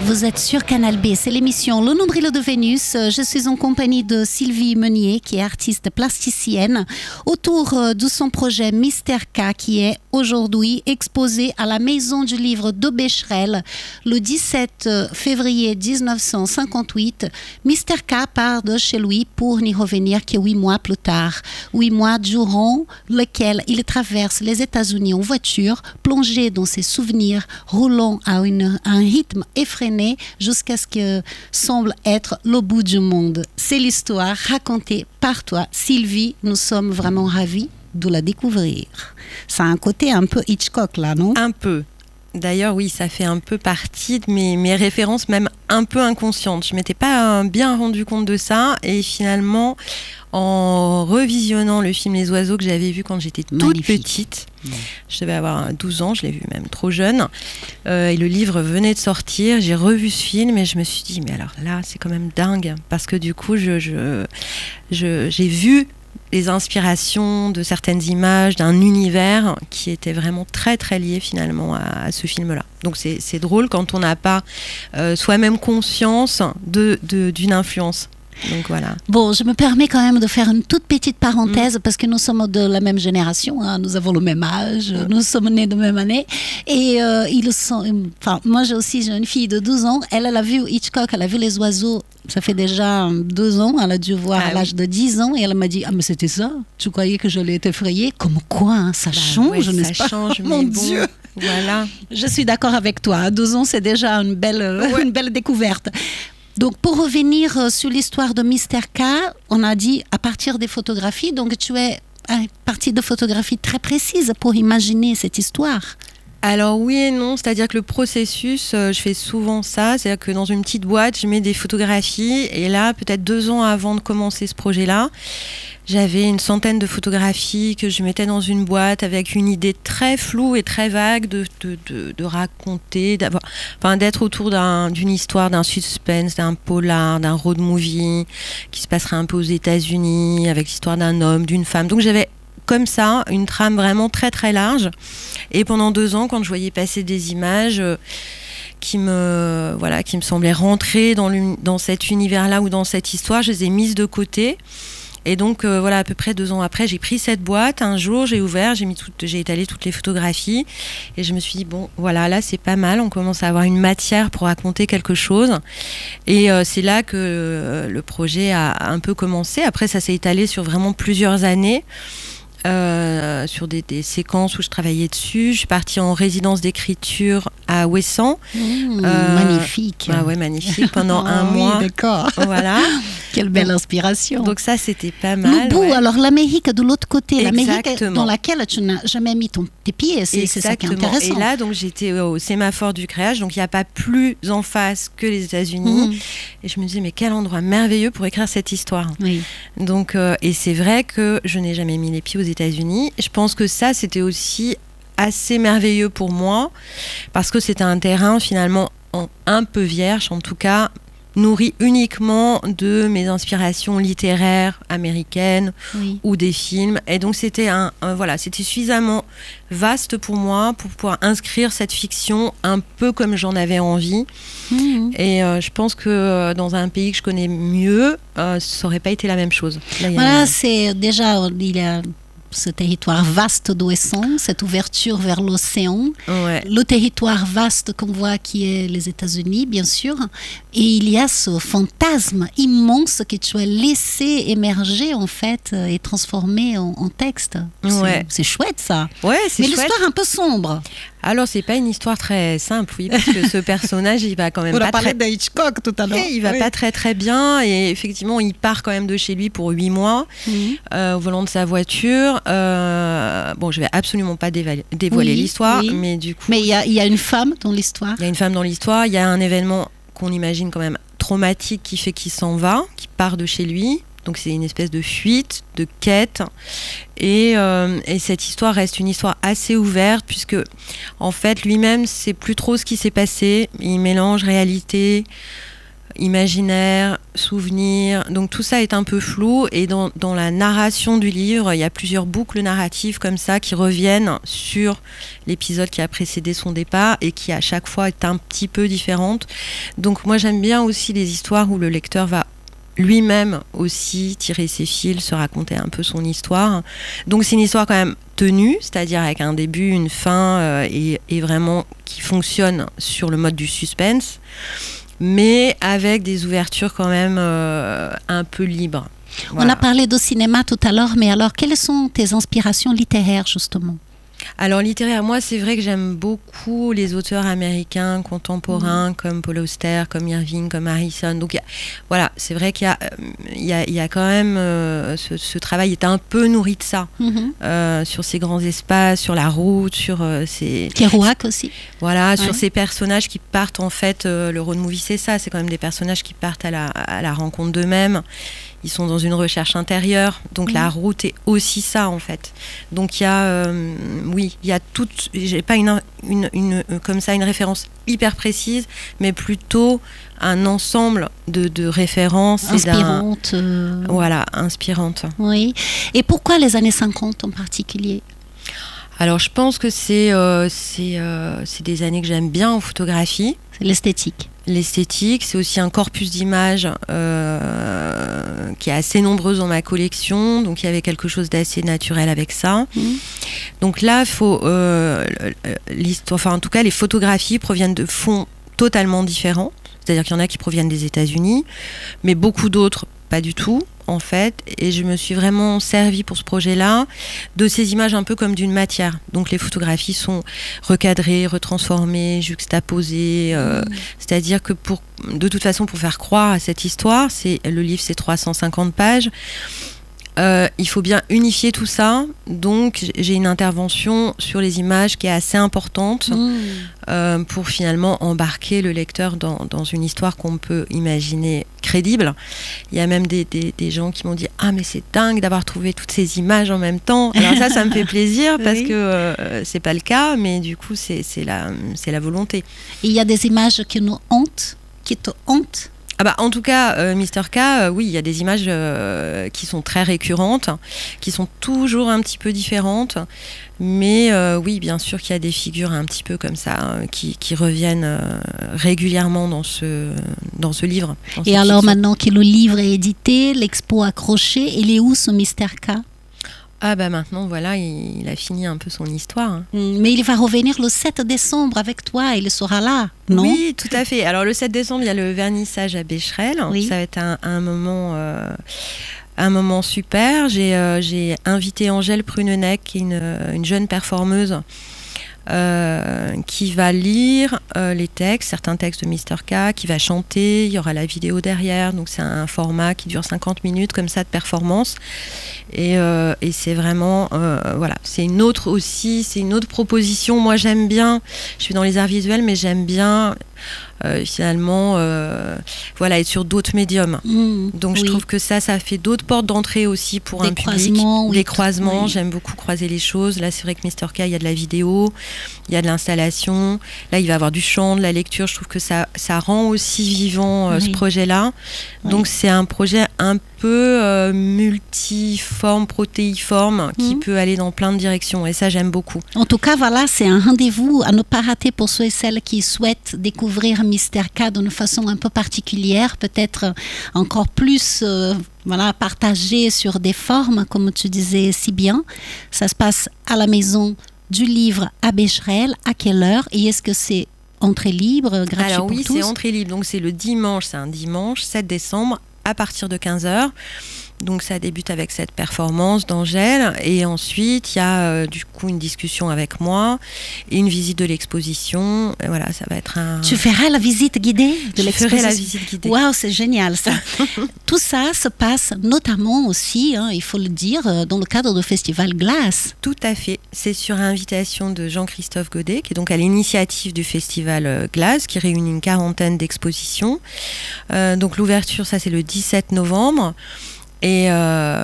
Vous êtes sur Canal B, c'est l'émission Le Nombril de Vénus. Je suis en compagnie de Sylvie Meunier, qui est artiste plasticienne, autour de son projet Mystère K, qui est aujourd'hui exposé à la Maison du Livre de Becherel le 17 février 1958. Mystère K part de chez lui pour n'y revenir que 8 mois plus tard. 8 mois durant lesquels il traverse les États-Unis en voiture, plongé dans ses souvenirs, roulant à un rythme effréné jusqu'à ce que semble être le bout du monde. C'est l'histoire racontée par toi, Sylvie. Nous sommes vraiment ravis de la découvrir. Ça a un côté un peu Hitchcock là, non ? Un peu. D'ailleurs, oui, ça fait un peu partie de mes références, même un peu inconscientes. Je ne m'étais pas bien rendu compte de ça. Et finalement, en revisionnant le film Les Oiseaux que j'avais vu quand j'étais toute petite, je devais avoir 12 ans, je l'ai vu même trop jeune, et le livre venait de sortir, j'ai revu ce film et je me suis dit, mais alors là, c'est quand même dingue. Parce que du coup, j'ai vu les inspirations de certaines images, d'un univers qui était vraiment très très lié finalement à ce film-là. Donc c'est drôle quand on n'a pas soi-même conscience d'une influence. Donc voilà. Bon, je me permets quand même de faire une toute petite parenthèse parce que nous sommes de la même génération, hein, nous avons le même âge, nous sommes nés de même année et moi j'ai une fille de 12 ans, elle a vu Hitchcock, elle a vu Les Oiseaux, ça fait déjà 2 ans, elle a dû voir à l'âge de 10 ans et elle m'a dit, ah mais c'était ça, tu croyais que je l'ai effrayée, comme quoi hein, ça change, n'est-ce pas ? Ça change, mon Dieu. Voilà. Je suis d'accord avec toi, à 12 ans c'est déjà une belle découverte. Donc, pour revenir sur l'histoire de Mystère K, on a dit à partir des photographies, donc tu es à partir de photographies très précises pour imaginer cette histoire. Alors oui et non, c'est-à-dire que le processus, je fais souvent ça, c'est-à-dire que dans une petite boîte, je mets des photographies et là, peut-être 2 ans avant de commencer ce projet-là, j'avais une centaine de photographies que je mettais dans une boîte avec une idée très floue et très vague de raconter, d'être autour d'une histoire, d'un suspense, d'un polar, d'un road movie qui se passerait un peu aux États-Unis avec l'histoire d'un homme, d'une femme. Donc j'avais comme ça une trame vraiment très très large. Et pendant 2 ans, quand je voyais passer des images qui me semblaient rentrer dans cet univers-là ou dans cette histoire, je les ai mises de côté. Et donc à peu près 2 ans après, j'ai pris cette boîte. Un jour, j'ai ouvert, j'ai étalé toutes les photographies et je me suis dit bon, voilà, là c'est pas mal. On commence à avoir une matière pour raconter quelque chose. Et c'est là que le projet a un peu commencé. Après, ça s'est étalé sur vraiment plusieurs années. Sur des séquences où je travaillais dessus. Je suis partie en résidence d'écriture à Ouessant. Magnifique. Magnifique, pendant un mois. Oui, d'accord. Voilà. Quelle belle inspiration. Donc ça, c'était pas mal. Le bout, alors l'Amérique de l'autre côté, Exactement. l'Amérique dans laquelle tu n'as jamais mis tes pieds, c'est ça qui est intéressant. Et là, donc, j'étais au sémaphore du créage, donc il n'y a pas plus en face que les États-Unis. Et je me disais, mais quel endroit merveilleux pour écrire cette histoire. Oui. Donc, et c'est vrai que je n'ai jamais mis les pieds aux États-Unis. Je pense que ça, c'était aussi assez merveilleux pour moi, parce que c'était un terrain finalement un peu vierge, en tout cas nourri uniquement de mes inspirations littéraires américaines ou des films. Et donc c'était c'était suffisamment vaste pour moi pour pouvoir inscrire cette fiction un peu comme j'en avais envie. Et je pense que dans un pays que je connais mieux, ça n'aurait pas été la même chose. Là, c'est déjà, il y a ce territoire vaste d'Ouessant, cette ouverture vers l'océan, le territoire vaste qu'on voit qui est les États-Unis, bien sûr, et il y a ce fantasme immense que tu as laissé émerger en fait et transformé en texte. C'est chouette ça. Ouais, c'est chouette. Mais l'histoire un peu sombre. Alors, c'est pas une histoire très simple, oui, parce que ce personnage, il va quand même pas très... On a parlé d'Hitchcock tout à l'heure. Il va pas très très bien, et effectivement, il part quand même de chez lui pour 8 mois, au volant de sa voiture. Je vais absolument pas dévoiler l'histoire, mais du coup... Mais il y a une femme dans l'histoire. Il y a une femme dans l'histoire, il y a un événement qu'on imagine quand même traumatique qui fait qu'il s'en va, qui part de chez lui. Donc c'est une espèce de fuite, de quête, et cette histoire reste une histoire assez ouverte puisque en fait lui-même c'est plus trop ce qui s'est passé, il mélange réalité, imaginaire, souvenir. Donc tout ça est un peu flou et dans la narration du livre, il y a plusieurs boucles narratives comme ça qui reviennent sur l'épisode qui a précédé son départ et qui à chaque fois est un petit peu différente. Donc moi j'aime bien aussi les histoires où le lecteur va lui-même aussi tirer ses fils, se raconter un peu son histoire. Donc c'est une histoire quand même tenue, c'est-à-dire avec un début, une fin et vraiment qui fonctionne sur le mode du suspense, mais avec des ouvertures quand même un peu libres. Voilà. On a parlé de cinéma tout à l'heure, mais alors quelles sont tes inspirations littéraires justement ? Alors littéraire, moi c'est vrai que j'aime beaucoup les auteurs américains contemporains comme Paul Auster, comme Irving, comme Harrison. Donc voilà, c'est vrai qu'il y a quand même ce travail est un peu nourri de ça sur ces grands espaces, sur la route, sur ces Kerouac aussi. Voilà, sur ces personnages qui partent en fait. Le road movie c'est ça, c'est quand même des personnages qui partent à la rencontre d'eux-mêmes. Ils sont dans une recherche intérieure, donc la route est aussi ça en fait. Donc il y a, oui, il y a toute, j'ai pas une comme ça une référence hyper précise, mais plutôt un ensemble de références inspirantes. Voilà, inspirantes. Oui. Et pourquoi les années 50 en particulier ? Alors je pense que c'est des années que j'aime bien en photographie. C'est l'esthétique. L'esthétique, c'est aussi un corpus d'images qui est assez nombreux dans ma collection, donc il y avait quelque chose d'assez naturel avec ça. Donc là, en tout cas, les photographies proviennent de fonds totalement différents, c'est-à-dire qu'il y en a qui proviennent des États-Unis, mais beaucoup d'autres pas du tout en fait, et je me suis vraiment servie pour ce projet-là de ces images un peu comme d'une matière. Donc les photographies sont recadrées, retransformées, juxtaposées, c'est-à-dire que de toute façon pour faire croire à cette histoire, le livre c'est 350 pages, il faut bien unifier tout ça, donc j'ai une intervention sur les images qui est assez importante pour finalement embarquer le lecteur dans une histoire qu'on peut imaginer crédible. Il y a même des gens qui m'ont dit « Ah mais c'est dingue d'avoir trouvé toutes ces images en même temps ». Alors ça me fait plaisir parce que c'est pas le cas, mais du coup c'est la volonté. Et il y a des images qui nous hantent, qui te hantent ? En tout cas, Mr. K, oui, il y a des images qui sont très récurrentes, qui sont toujours un petit peu différentes, mais oui, bien sûr qu'il y a des figures un petit peu comme ça qui reviennent régulièrement dans ce livre. Et alors maintenant que le livre est édité, l'expo accrochée, il est où ce Mr. K ? Maintenant, voilà, il a fini un peu son histoire. Mais il va revenir le 7 décembre avec toi, il sera là, non ? Oui, tout à fait. Alors le 7 décembre, il y a le vernissage à Becherel. Oui. Ça va être un moment super. J'ai invité Angèle Prunenec, qui est une jeune performeuse, qui va lire les textes, certains textes de Mr. K, qui va chanter, il y aura la vidéo derrière, donc c'est un format qui dure 50 minutes comme ça de performance, et c'est vraiment voilà, c'est une autre proposition. Moi j'aime bien, je suis dans les arts visuels, mais j'aime bien finalement voilà, être sur d'autres médiums. Donc je trouve que ça fait d'autres portes d'entrée aussi pour un public. Des croisements, j'aime beaucoup croiser les choses. Là c'est vrai que Mr. K, il y a de la vidéo, il y a de l'installation, là il va y avoir du chant, de la lecture. Je trouve que ça rend aussi vivant ce projet-là. Donc c'est un projet un peu multiforme, protéiforme, qui peut aller dans plein de directions, et ça j'aime beaucoup. En tout cas, voilà, c'est un rendez-vous à ne pas rater pour ceux et celles qui souhaitent découvrir Mr. K d'une façon un peu particulière, peut-être encore plus partagée sur des formes, comme tu disais si bien. Ça se passe à la Maison du Livre à Becherel. À quelle heure ? Et est-ce que c'est entrée libre, gratuit pour tous ? Alors oui, c'est entrée libre, donc c'est un dimanche 7 décembre à partir de 15h. Donc ça débute avec cette performance d'Angèle, et ensuite il y a du coup une discussion avec moi et une visite de l'exposition. Et voilà, ça va être Tu feras la visite guidée de l'exposition. Je ferai la visite guidée. Waouh, c'est génial ça. Tout ça se passe notamment aussi, il faut le dire, dans le cadre du festival Glace. Tout à fait. C'est sur invitation de Jean-Christophe Godet, qui est donc à l'initiative du festival Glace, qui réunit une 40aine d'expositions. Donc l'ouverture, ça c'est le 17 novembre. Et voilà,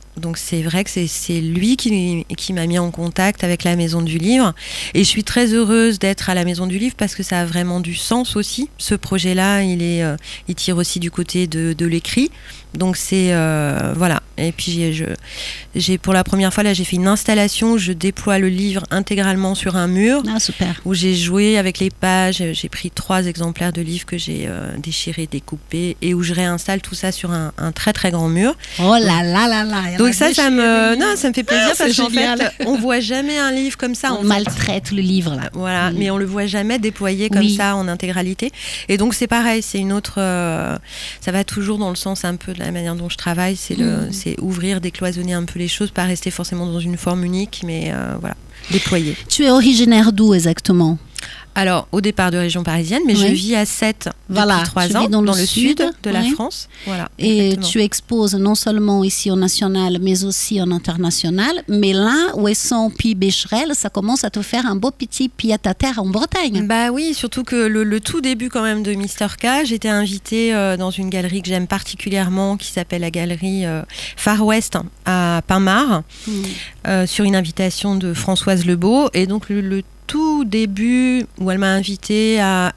Donc c'est vrai que c'est lui qui m'a mis en contact avec la Maison du Livre. Et je suis très heureuse d'être à la Maison du Livre parce que ça a vraiment du sens aussi. Ce projet-là, il tire aussi du côté de l'écrit. Donc c'est voilà. Et puis j'ai pour la première fois là, j'ai fait une installation où je déploie le livre intégralement sur un mur. Ah, super. Où j'ai joué avec les pages. J'ai pris 3 exemplaires de livres que j'ai déchirés, découpés, et où je réinstalle tout ça sur un très très grand mur. Oh là là là là. Donc ça me fait plaisir parce qu'en fait, on voit jamais un livre comme ça. On maltraite le livre là. Voilà, mais on le voit jamais déployé comme ça en intégralité. Et donc c'est pareil, c'est une autre. Ça va toujours dans le sens un peu de la manière dont je travaille, c'est ouvrir, décloisonner un peu les choses, pas rester forcément dans une forme unique, mais voilà, déployer. Tu es originaire d'où exactement ? Alors, au départ de région parisienne, mais je vis à 7 depuis 3 ans, dans le sud de la France. Voilà, et exactement. tu exposes non seulement ici au national, mais aussi en international. Mais là, Ouessant puis Becherel, ça commence à te faire un beau petit pied-à-terre en Bretagne. Bah oui, surtout que le tout début quand même de Mister K, j'étais invitée dans une galerie que j'aime particulièrement, qui s'appelle la galerie Far West à Pinmar, sur une invitation de Françoise Lebeau. Et donc le tout début où elle m'a invitée à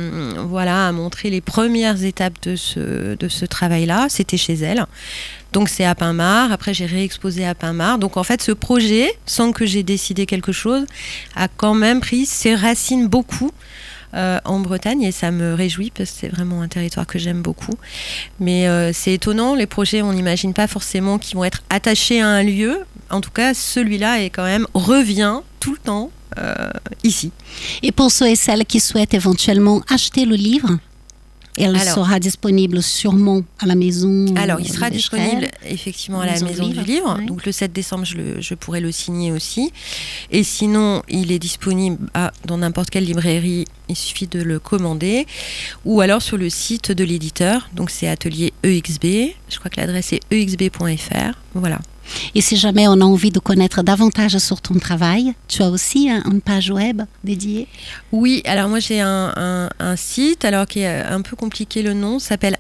montrer les premières étapes de ce travail-là, c'était chez elle. Donc c'est à Pinmar, après j'ai réexposé à Pinmar. Donc en fait ce projet, sans que j'ai décidé quelque chose, a quand même pris ses racines beaucoup en Bretagne, et ça me réjouit parce que c'est vraiment un territoire que j'aime beaucoup. Mais c'est étonnant, les projets, on n'imagine pas forcément qu'ils vont être attachés à un lieu. En tout cas, celui-là revient tout le temps ici. Et pour ceux et celles qui souhaitent éventuellement acheter le livre, elle sera disponible sûrement à la maison. Alors, il sera disponible effectivement à la Maison du Livre. Oui. Donc, le 7 décembre, je pourrai le signer aussi. Et sinon, il est disponible dans n'importe quelle librairie. Il suffit de le commander. Ou alors sur le site de l'éditeur. Donc, c'est Atelier EXB. Je crois que l'adresse est exb.fr. Voilà. Et si jamais on a envie de connaître davantage sur ton travail, tu as aussi une page web dédiée ? Oui, alors moi j'ai un site qui est un peu compliqué, le nom s'appelle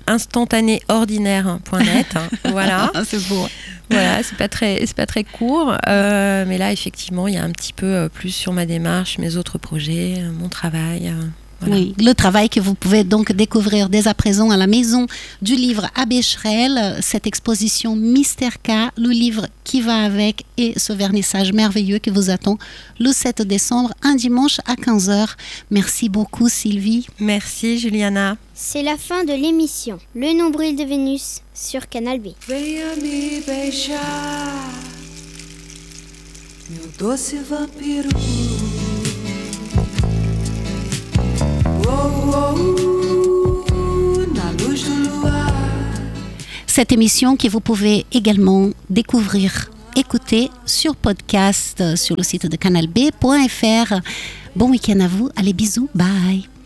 instantanéordinaire.net. Voilà. C'est beau. Voilà, c'est pas très court, mais là effectivement il y a un petit peu plus sur ma démarche, mes autres projets, mon travail. Voilà. Oui, le travail que vous pouvez donc découvrir dès à présent à la Maison du Livre à Becherel, cette exposition Mister K, le livre qui va avec, et ce vernissage merveilleux qui vous attend le 7 décembre, un dimanche à 15h. Merci beaucoup Sylvie. Merci Juliana. C'est la fin de l'émission Le Nombril de Vénus sur Canal B. Venha me beijar, meu doce vampiro. Cette émission que vous pouvez également découvrir, écouter sur podcast sur le site de canalb.fr. Bon week-end à vous, allez bisous, bye.